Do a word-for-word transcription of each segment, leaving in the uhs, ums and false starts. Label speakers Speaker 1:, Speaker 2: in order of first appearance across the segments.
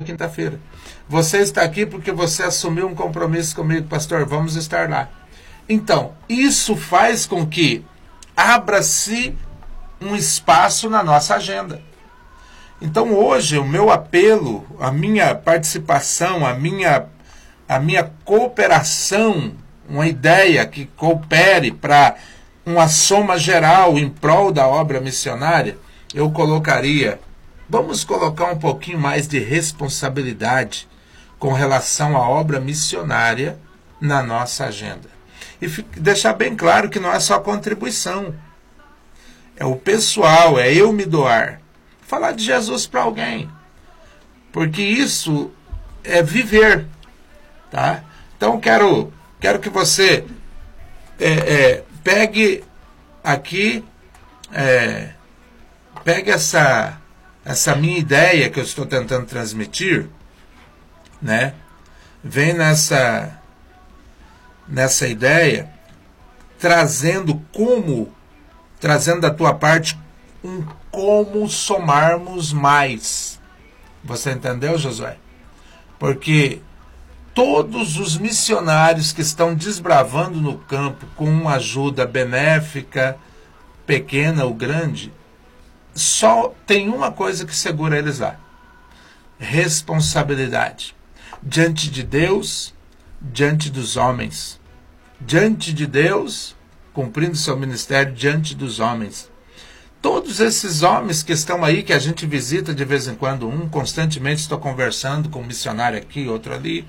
Speaker 1: quinta-feira. Você está aqui porque você assumiu um compromisso comigo, pastor, vamos estar lá. Então, isso faz com que abra-se um espaço na nossa agenda. Então, hoje, o meu apelo, a minha participação, a minha, a minha cooperação, uma ideia que coopere para uma soma geral em prol da obra missionária, eu colocaria, vamos colocar um pouquinho mais de responsabilidade com relação à obra missionária na nossa agenda. E deixar bem claro que não é só contribuição. É o pessoal, é eu me doar. Falar de Jesus para alguém. Porque isso é viver. Tá? Então quero, quero que você é, é, pegue aqui, é, pegue essa, essa minha ideia que eu estou tentando transmitir, né? Vem nessa, nessa ideia, trazendo como, trazendo da tua parte um como somarmos mais. Você entendeu, Josué? Porque todos os missionários que estão desbravando no campo com uma ajuda benéfica, pequena ou grande, só tem uma coisa que segura eles lá: responsabilidade. Diante de Deus, diante dos homens. Diante de Deus, cumprindo seu ministério diante dos homens. Todos esses homens que estão aí, que a gente visita de vez em quando, um constantemente estou conversando com um missionário aqui, outro ali,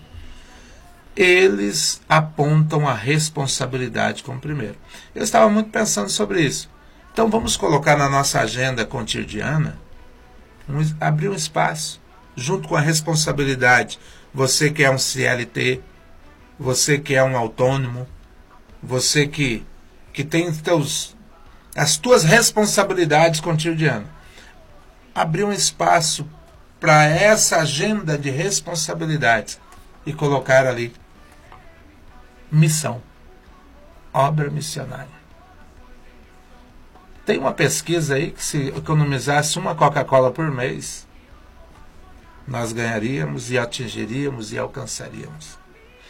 Speaker 1: eles apontam a responsabilidade como primeiro. Eu estava muito pensando sobre isso. Então vamos colocar na nossa agenda cotidiana, um, abrir um espaço, junto com a responsabilidade. Você que é um C L T, você que é um autônomo, você que, que tem teus, as tuas responsabilidades cotidianas. Abrir um espaço para essa agenda de responsabilidades e colocar ali missão, obra missionária. Tem uma pesquisa aí que se economizasse uma Coca-Cola por mês, nós ganharíamos e atingiríamos e alcançaríamos.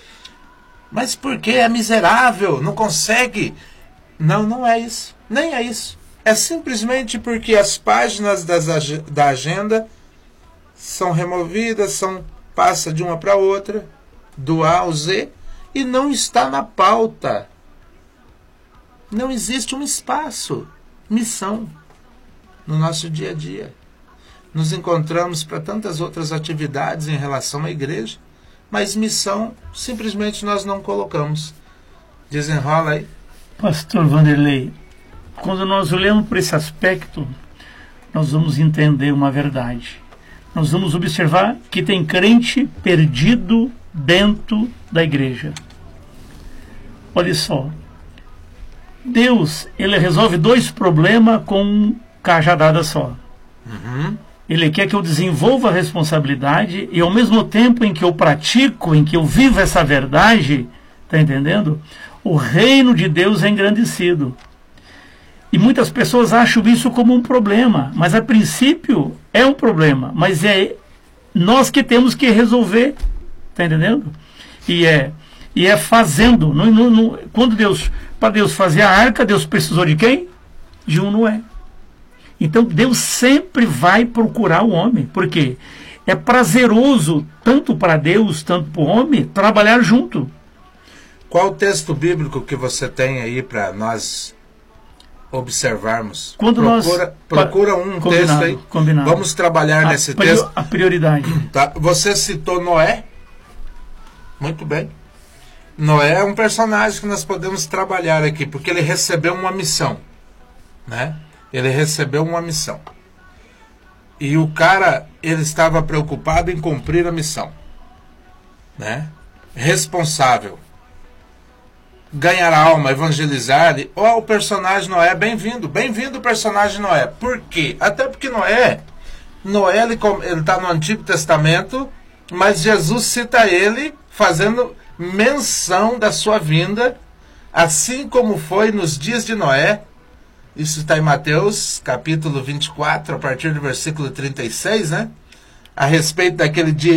Speaker 1: Mas por que é miserável? Não consegue? Não, não é isso. Nem é isso. É simplesmente porque as páginas das, da agenda são removidas, são, passa de uma para outra, do A ao Z, e não está na pauta. Não existe um espaço, missão, no nosso dia a dia. Nos encontramos para tantas outras atividades em relação à igreja, mas missão simplesmente nós não colocamos. Desenrola aí.
Speaker 2: Pastor Vanderlei, quando nós olhamos por esse aspecto, nós vamos entender uma verdade. Nós vamos observar que tem crente perdido dentro da igreja. Olha só, Deus, ele resolve dois problemas com um cajadada só.
Speaker 1: Uhum.
Speaker 2: Ele quer que eu desenvolva a responsabilidade e ao mesmo tempo em que eu pratico, em que eu vivo essa verdade, está entendendo? O reino de Deus é engrandecido. E muitas pessoas acham isso como um problema, mas a princípio é um problema, mas é nós que temos que resolver, está entendendo? E é, e é fazendo. Não, não, não, quando Deus, para Deus fazer a arca, Deus precisou de quem? De um Noé. Então Deus sempre vai procurar o homem. Por quê? É prazeroso, tanto para Deus, tanto para o homem, trabalhar junto.
Speaker 1: Qual o texto bíblico que você tem aí para nós observarmos?
Speaker 2: Quando
Speaker 1: procura,
Speaker 2: nós,
Speaker 1: procura um
Speaker 2: combinado,
Speaker 1: texto aí.
Speaker 2: Combinado.
Speaker 1: Vamos trabalhar
Speaker 2: a
Speaker 1: nesse
Speaker 2: prior,
Speaker 1: texto.
Speaker 2: A prioridade.
Speaker 1: Tá. Você citou Noé. Muito bem. Noé é um personagem que nós podemos trabalhar aqui, porque ele recebeu uma missão, né? Ele recebeu uma missão. E o cara, ele estava preocupado em cumprir a missão, né? Responsável. Ganhar a alma, evangelizar. Ó, oh, o personagem Noé, bem-vindo. Bem-vindo o personagem Noé. Por quê? Até porque Noé, Noé, ele está no Antigo Testamento, mas Jesus cita ele fazendo menção da sua vinda, assim como foi nos dias de Noé. Isso está em Mateus, capítulo vinte e quatro, a partir do versículo trinta e seis, né? A respeito daquele dia